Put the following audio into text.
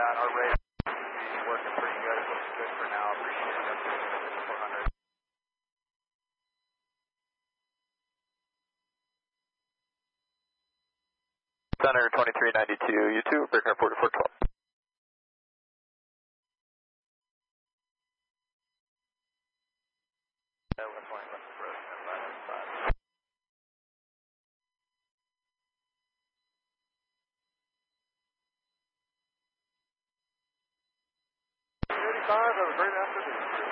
that. Our rate is working pretty good. It looks good for now. Appreciate it. That's 400. Center 2392, U2, breaker 4412. Have a great afternoon.